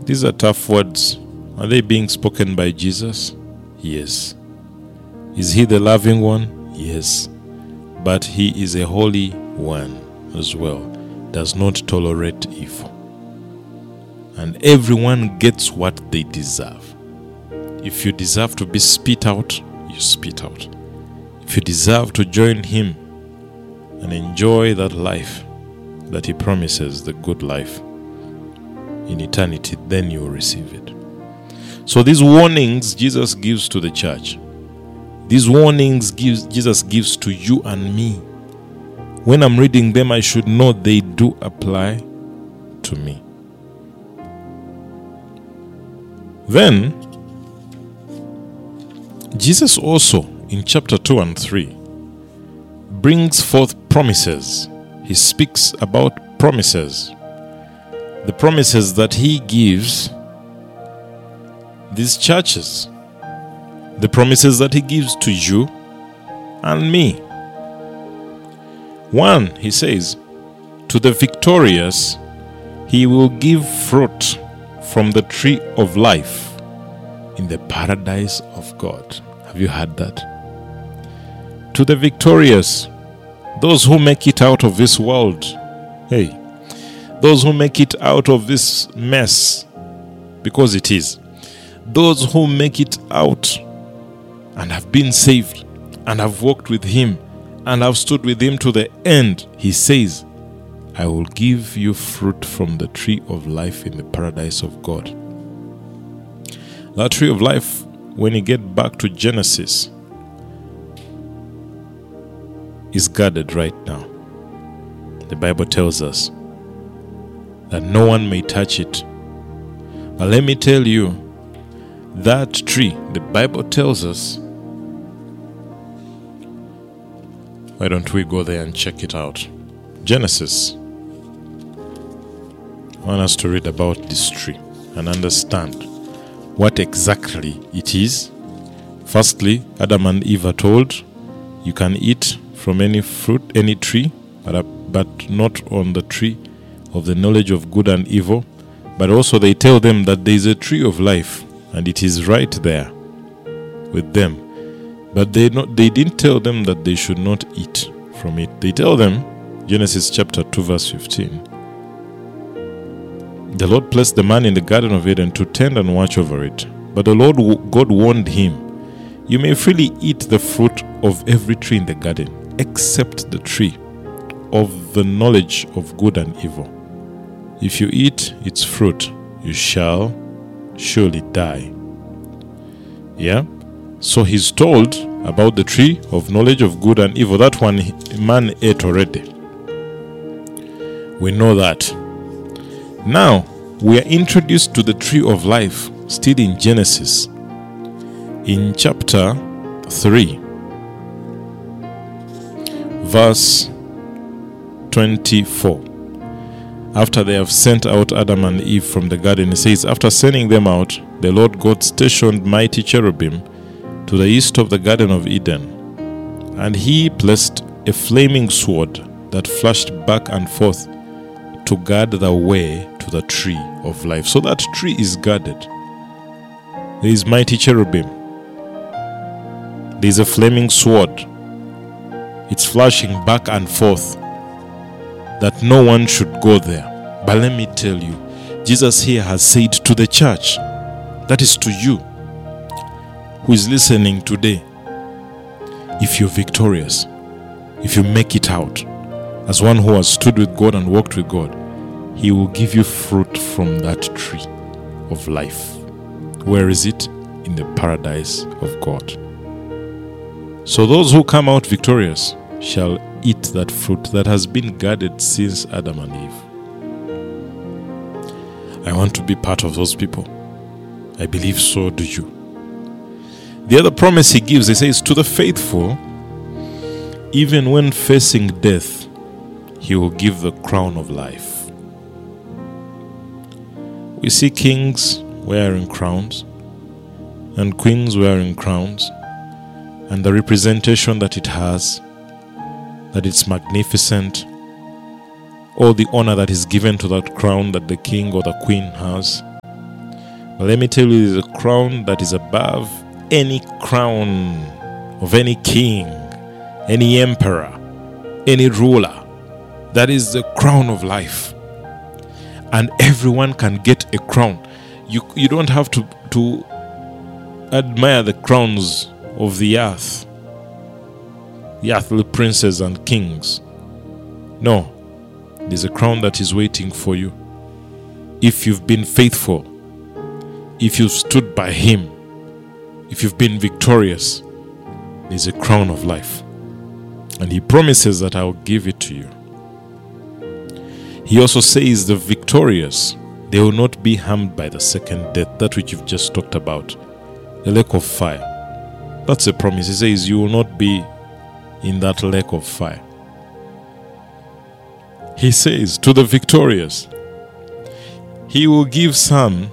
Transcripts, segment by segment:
These are tough words. Are they being spoken by Jesus? Yes. Is he the loving one? Yes. But he is a holy one as well. Does not tolerate evil. And everyone gets what they deserve. If you deserve to be spit out, you spit out. If you deserve to join him and enjoy that life that he promises, the good life in eternity, then you will receive it. So these warnings Jesus gives to the church. These warnings Jesus gives to you and me. When I'm reading them, I should know they do apply to me. Then, Jesus also, in chapter 2 and 3, brings forth promises. He speaks about promises. The promises that he gives these churches. The promises that he gives to you and me. One, he says, to the victorious, he will give fruit from the tree of life in the paradise of God. Have you heard that? To the victorious, those who make it out of this world. Hey, those who make it out of this mess, because it is. Those who make it out and have been saved and have walked with him and have stood with him to the end, he says, I will give you fruit from the tree of life in the paradise of God. That tree of life, when you get back to Genesis, is guarded right now. The Bible tells us that no one may touch it. But let me tell you, that tree, the Bible tells us, why don't we go there and check it out? Genesis. I want us to read about this tree and understand what exactly it is. Firstly, Adam and Eve are told, you can eat from any fruit, any tree, but not on the tree of the knowledge of good and evil. But also they tell them that there is a tree of life, and it is right there with them. But they didn't tell them that they should not eat from it. They tell them, Genesis chapter 2 verse 15, the Lord placed the man in the Garden of Eden to tend and watch over it. But the Lord God warned him, you may freely eat the fruit of every tree in the garden, except the tree of the knowledge of good and evil. If you eat its fruit, you shall surely die. Yeah? So he's told about the tree of knowledge of good and evil. That one man ate already. We know that. Now, we are introduced to the tree of life, still in Genesis, in chapter 3, verse 24. After they have sent out Adam and Eve from the garden, it says, after sending them out, the Lord God stationed mighty cherubim to the east of the Garden of Eden, and he placed a flaming sword that flashed back and forth to guard the way to the tree of life. So that tree is guarded. There is mighty cherubim. There is a flaming sword. It's flashing back and forth that no one should go there. But let me tell you, Jesus here has said to the church, that is to you who is listening today, if you're victorious, if you make it out as one who has stood with God and walked with God, he will give you fruit from that tree of life. Where is it? In the paradise of God. So those who come out victorious shall eat that fruit that has been guarded since Adam and Eve. I want to be part of those people. I believe so do you. The other promise he gives, he says, to the faithful, even when facing death, he will give the crown of life. We see kings wearing crowns and queens wearing crowns, and the representation that it has, that it's magnificent, all the honor that is given to that crown that the king or the queen has. Let me tell you, there's a crown that is above any crown of any king, any emperor, any ruler. That is the crown of life. And everyone can get a crown. You don't have to admire the crowns of the earth, the earthly princes and kings. No, there's a crown that is waiting for you. If you've been faithful, if you've stood by him, if you've been victorious, there's a crown of life. And he promises that I'll give it to you. He also says the victorious, they will not be harmed by the second death, that which you've just talked about, the lake of fire. That's a promise. He says you will not be in that lake of fire. He says to the victorious, he will give some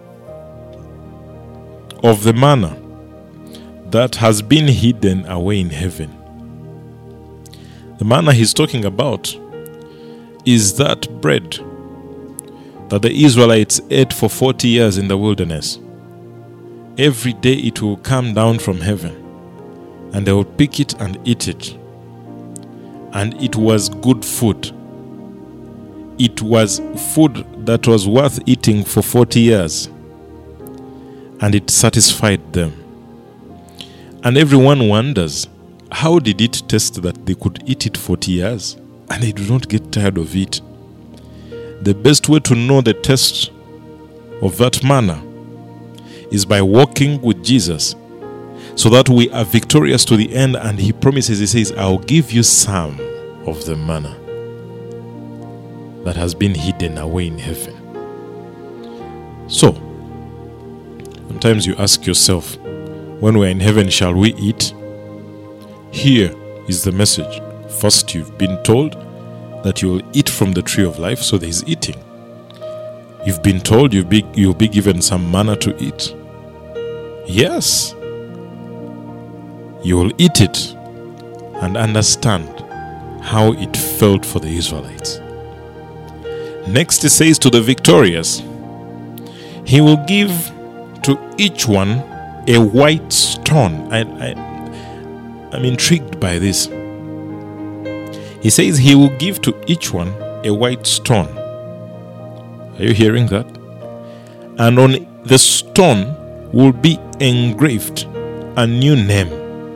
of the manna that has been hidden away in heaven. The manna he's talking about is that bread that the Israelites ate for 40 years in the wilderness. Every day it will come down from heaven, and they will pick it and eat it. And it was good food. It was food that was worth eating for 40 years. And it satisfied them. And everyone wonders, how did it taste that they could eat it 40 years and they do not get tired of it? The best way to know the taste of that manna is by walking with Jesus, so that we are victorious to the end. And he promises, he says, I'll give you some of the manna that has been hidden away in heaven. So, sometimes you ask yourself, when we're in heaven, shall we eat? Here is the message. First, you've been told that you will eat from the tree of life, so there's eating. You've been told you'll be given some manna to eat. Yes. You will eat it and understand how it felt for the Israelites. Next, it says to the victorious, he will give to each one a white stone. I'm intrigued by this. He says he will give to each one a white stone. Are you hearing that? And on the stone will be engraved a new name.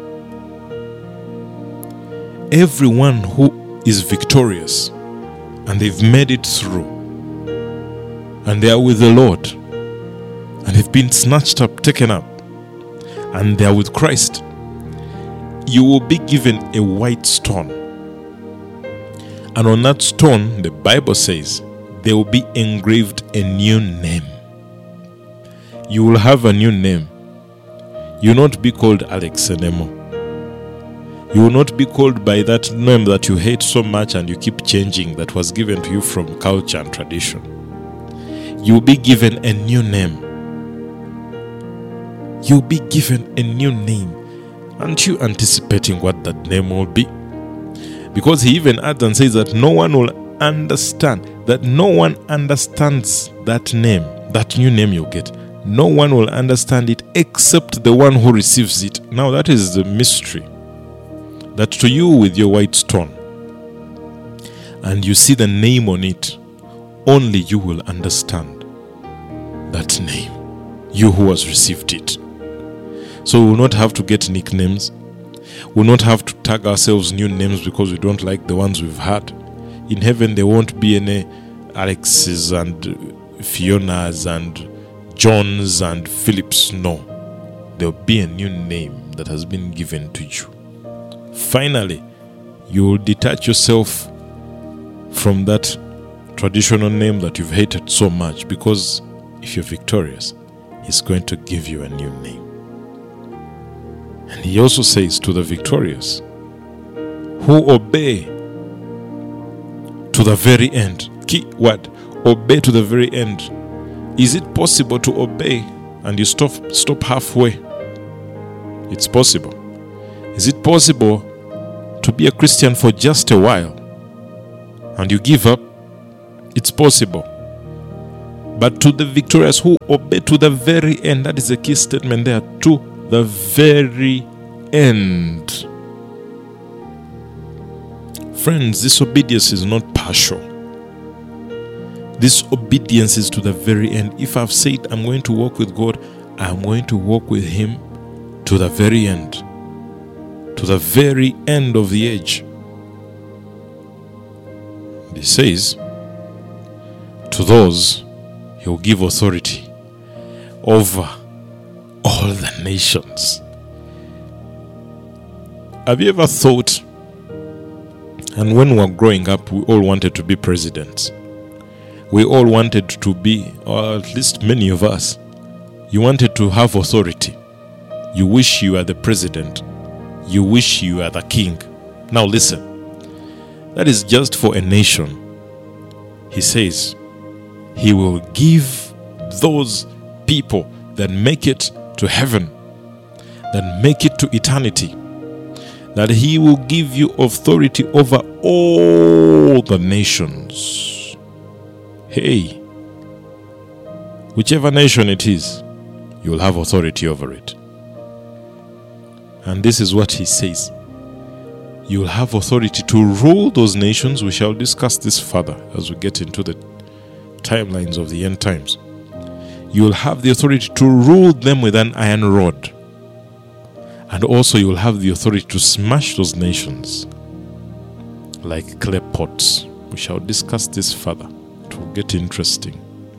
Everyone who is victorious and they've made it through and they are with the Lord and they've been snatched up, taken up, and they are with Christ, you will be given a white stone. And on that stone, the Bible says, there will be engraved a new name. You will have a new name. You will not be called Alex anymore. You will not be called by that name that you hate so much and you keep changing, that was given to you from culture and tradition. You will be given a new name. You will be given a new name. Aren't you anticipating what that name will be? Because he even adds and says that no one will understand, that no one understands that name, that new name you get. No one will understand it except the one who receives it. Now that is the mystery. That to you with your white stone, and you see the name on it, only you will understand that name, you who has received it. So we will not have to get nicknames. We will not have to tag ourselves new names because we don't like the ones we've had. In heaven there won't be any Alexes and Fionas and Johns and Philips. No. There will be a new name that has been given to you. Finally, you will detach yourself from that traditional name that you've hated so much, because if you're victorious, he's going to give you a new name. And he also says to the victorious, who obey to the very end. Key word, obey to the very end. Is it possible to obey and you stop halfway? It's possible. Is it possible to be a Christian for just a while and you give up? It's possible. But to the victorious who obey to the very end. That is the key statement there. To the very end. Friends, this obedience is not partial. This obedience is to the very end. If I've said I'm going to walk with God, I'm going to walk with Him to the very end. To the very end of the age. He says, to those He will give authority over all the nations. Have you ever thought, and when we were growing up, we all wanted to be presidents. We all wanted to be, or at least many of us, you wanted to have authority. You wish you were the president. You wish you were the king. Now listen, that is just for a nation. He says, He will give those people that make it to heaven, that make it to eternity, that He will give you authority over all the nations. Hey, whichever nation it is, you will have authority over it. And this is what He says. You will have authority to rule those nations. We shall discuss this further as we get into the timelines of the end times. You will have the authority to rule them with an iron rod. And also you will have the authority to smash those nations like clay pots. We shall discuss this further. It will get interesting.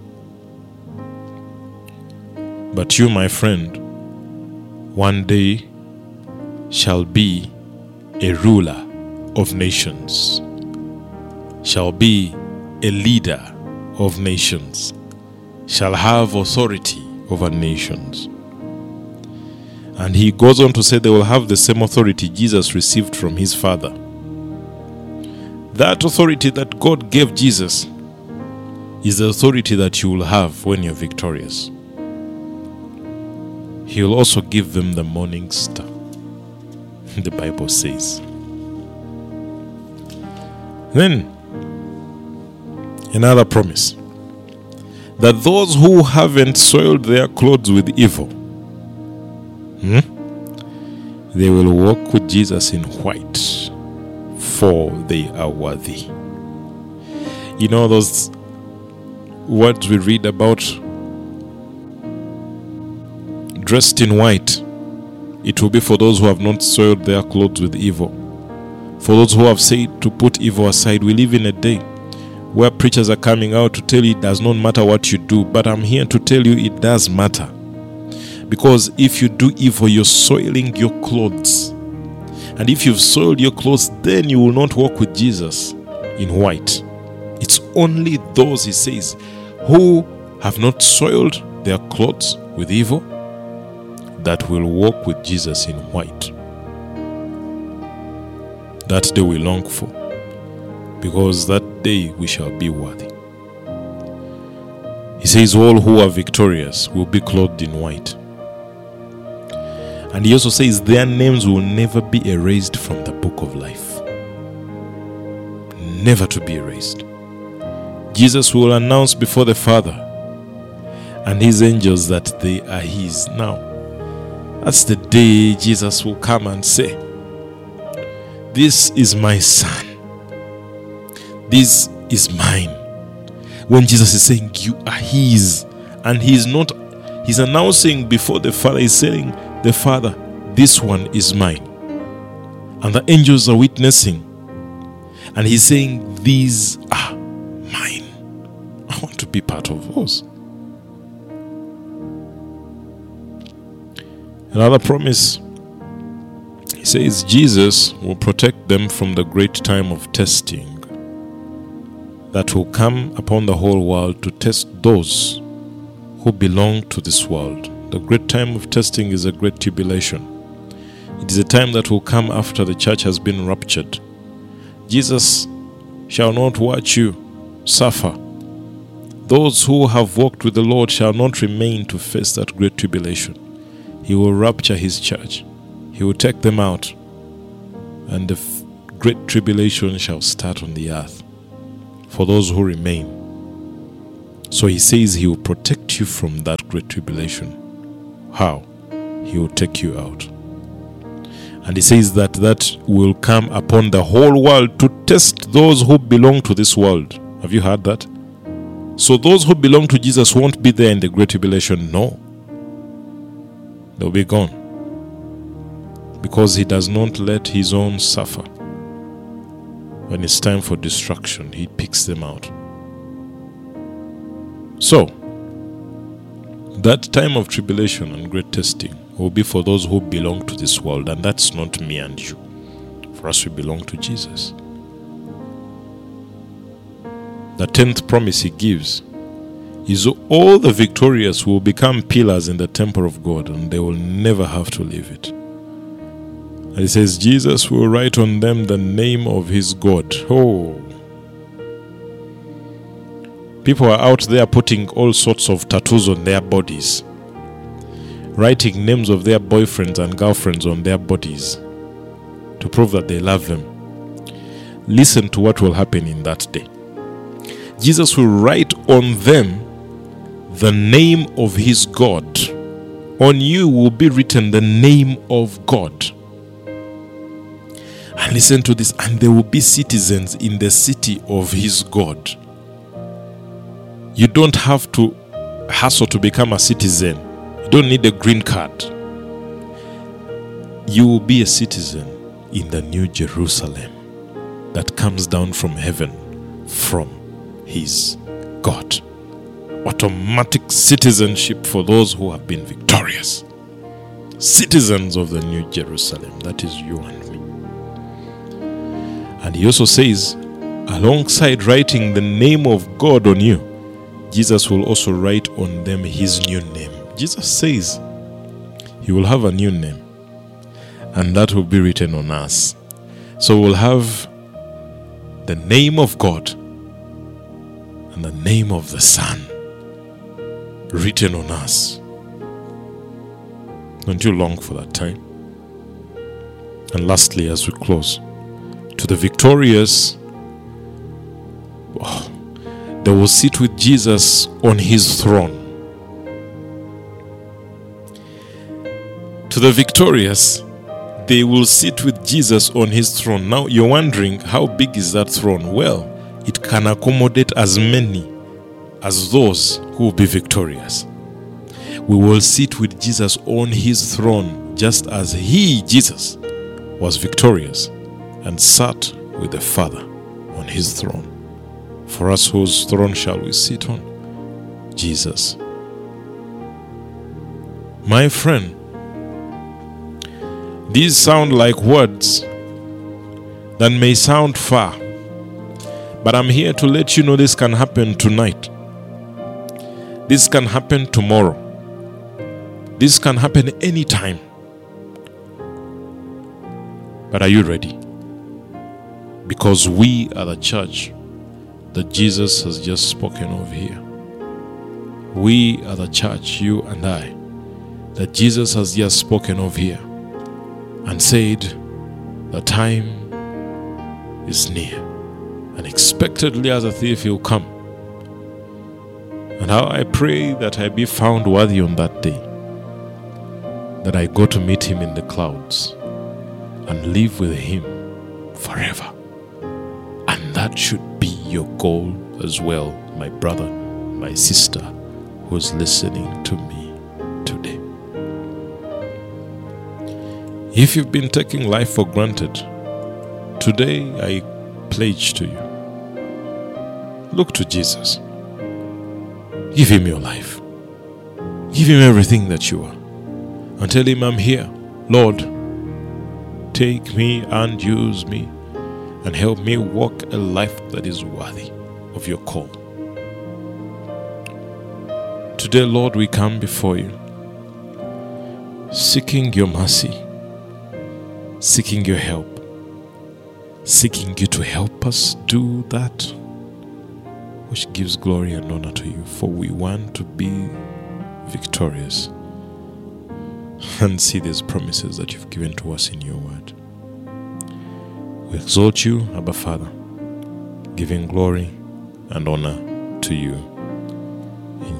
But you, my friend, one day shall be a ruler of nations, shall be a leader of nations, shall have authority over nations. And he goes on to say they will have the same authority Jesus received from His Father. That authority that God gave Jesus is the authority that you will have when you're victorious. He will also give them the morning star, the Bible says. Then, another promise, that those who haven't soiled their clothes with evil, they will walk with Jesus in white, for they are worthy. You know those words we read about, dressed in white. It will be for those who have not soiled their clothes with evil. For those who have said to put evil aside. We live in a day where preachers are coming out to tell you it does not matter what you do. But I'm here to tell you it does matter. Because if you do evil, you're soiling your clothes. And if you've soiled your clothes, then you will not walk with Jesus in white. It's only those, he says, who have not soiled their clothes with evil that will walk with Jesus in white. That day we long for, because that day we shall be worthy. He says all who are victorious will be clothed in white. And he also says their names will never be erased from the book of life. Never to be erased. Jesus will announce before the Father and His angels that they are His. Now, that's the day Jesus will come and say, this is my Son. This is mine. When Jesus is saying you are His, and He's announcing before the Father, He's saying, the Father, this one is mine. And the angels are witnessing. And He's saying, these are mine. I want to be part of those. Another promise, he says Jesus will protect them from the great time of testing that will come upon the whole world to test those who belong to this world. The great time of testing is a great tribulation. It is a time that will come after the church has been raptured. Jesus shall not watch you suffer. Those who have walked with the Lord shall not remain to face that great tribulation. He will rapture His church. He will take them out. And the great tribulation shall start on the earth for those who remain So he says he will protect you from that great tribulation. How? He will take you out. And he says that will come upon the whole world to test those who belong to this world. Have you heard that? So those who belong to Jesus won't be there in the great tribulation. No. They'll be gone. Because he does not let his own suffer. When it's time for destruction, he picks them out. So, that time of tribulation and great testing will be for those who belong to this world, and that's not me and you. For us, we belong to Jesus. The 10th promise he gives is all the victorious will become pillars in the temple of God, and they will never have to leave it. And he says Jesus will write on them the name of his God. Oh, people are out there putting all sorts of tattoos on their bodies, writing names of their boyfriends and girlfriends on their bodies to prove that they love them. Listen to what will happen in that day. Jesus will write on them the name of his God. On you will be written the name of God. And listen to this, and there will be citizens in the city of his God. You don't have to hustle to become a citizen. You don't need a green card. You will be a citizen in the new Jerusalem that comes down from heaven from his God. Automatic citizenship for those who have been victorious. Citizens of the new Jerusalem. That is you and me. And he also says, alongside writing the name of God on you, Jesus will also write on them his new name. Jesus says he will have a new name, and that will be written on us. So we'll have the name of God and the name of the Son written on us. Don't you long for that time? And lastly, as we close, to the victorious, they will sit with Jesus on his throne. To the victorious, they will sit with Jesus on his throne. Now you're wondering, how big is that throne? Well, it can accommodate as many as those who will be victorious. We will sit with Jesus on his throne, just as he, Jesus, was victorious and sat with the Father on his throne. For us, whose throne shall we sit on? Jesus. My friend, these sound like words that may sound far, but I'm here to let you know this can happen tonight. This can happen tomorrow. This can happen anytime. But are you ready? Because we are the church that Jesus has just spoken of here. We are the church, you and I, that Jesus has just spoken of here and said the time is near. Unexpectedly as a thief he'll come. And how I pray that I be found worthy on that day, that I go to meet him in the clouds and live with him forever. And that should be your goal as well, my brother, my sister, who's listening to me today. If you've been taking life for granted, today I pledge to you, look to Jesus. Give him your life. Give him everything that you are. And tell him, I'm here. Lord, take me and use me and help me walk a life that is worthy of your call. Today, Lord, we come before you, seeking your mercy, seeking your help, seeking you to help us do that which gives glory and honor to you. For we want to be victorious and see these promises that you've given to us in your word. We exalt you, Abba Father, giving glory and honor to you.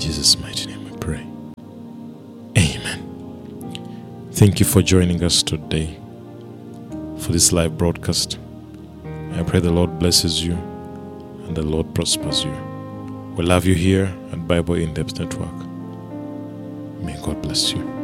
Jesus' mighty name we pray. Amen. Thank you for joining us today for this live broadcast. I pray the Lord blesses you and the Lord prospers you. We love you here at Bible In-Depth Network. May God bless you.